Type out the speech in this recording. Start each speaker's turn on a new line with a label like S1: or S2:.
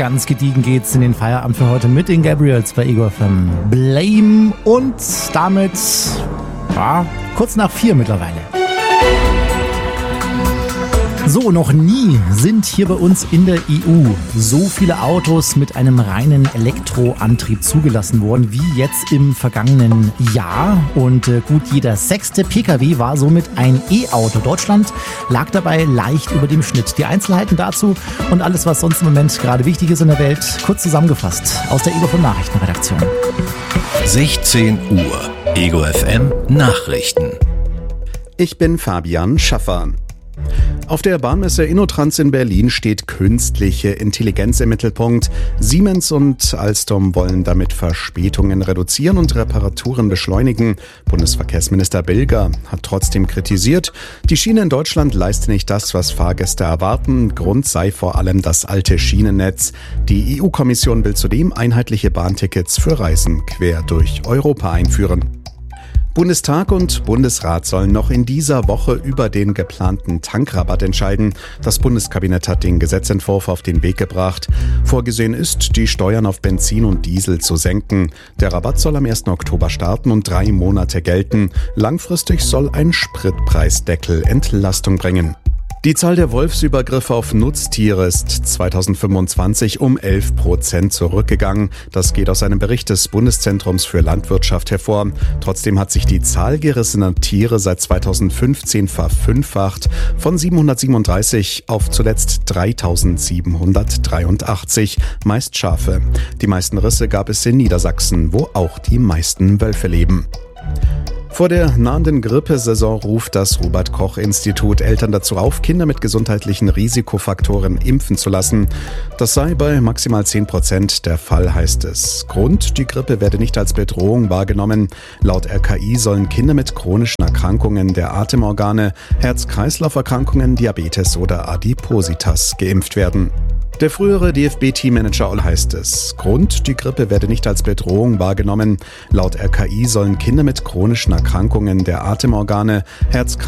S1: Ganz gediegen geht's in den Feierabend für heute mit den Gabriels bei Ego FM. Blame und damit kurz nach 4 mittlerweile. So, noch nie sind hier bei uns in der EU so viele Autos mit einem reinen Elektroantrieb zugelassen worden wie jetzt im vergangenen Jahr. Und gut jeder 6. Pkw war somit ein E-Auto. Deutschland lag dabei leicht über dem Schnitt. Die Einzelheiten dazu und alles, was sonst im Moment gerade wichtig ist in der Welt, kurz zusammengefasst aus der Ego FM Nachrichtenredaktion.
S2: 16 Uhr, Ego FM Nachrichten.
S3: Ich bin Fabian Schaffer. Auf der Bahnmesse InnoTrans in Berlin steht künstliche Intelligenz im Mittelpunkt. Siemens und Alstom wollen damit Verspätungen reduzieren und Reparaturen beschleunigen. Bundesverkehrsminister Bilger hat trotzdem kritisiert, die Schiene in Deutschland leiste nicht das, was Fahrgäste erwarten. Grund sei vor allem das alte Schienennetz. Die EU-Kommission will zudem einheitliche Bahntickets für Reisen quer durch Europa einführen. Bundestag und Bundesrat sollen noch in dieser Woche über den geplanten Tankrabatt entscheiden. Das Bundeskabinett hat den Gesetzentwurf auf den Weg gebracht. Vorgesehen ist, die Steuern auf Benzin und Diesel zu senken. Der Rabatt soll am 1. Oktober starten und 3 Monate gelten. Langfristig soll ein Spritpreisdeckel Entlastung bringen. Die Zahl der Wolfsübergriffe auf Nutztiere ist 2025 um 11% zurückgegangen. Das geht aus einem Bericht des Bundeszentrums für Landwirtschaft hervor. Trotzdem hat sich die Zahl gerissener Tiere seit 2015 verfünffacht, von 737 auf zuletzt 3783, meist Schafe. Die meisten Risse gab es in Niedersachsen, wo auch die meisten Wölfe leben. Vor der nahenden Grippesaison ruft das Robert-Koch-Institut Eltern dazu auf, Kinder mit gesundheitlichen Risikofaktoren impfen zu lassen. Das sei bei maximal 10% der Fall, heißt es. Grund, die Grippe werde nicht als Bedrohung wahrgenommen. Laut RKI sollen Kinder mit chronischen Erkrankungen der Atemorgane, Herz-Kreislauf-Erkrankungen, Diabetes oder Adipositas geimpft werden. Der frühere DFB-Teammanager heißt es. Grund, die Grippe werde nicht als Bedrohung wahrgenommen. Laut RKI sollen Kinder mit chronischen Erkrankungen der Atemorgane,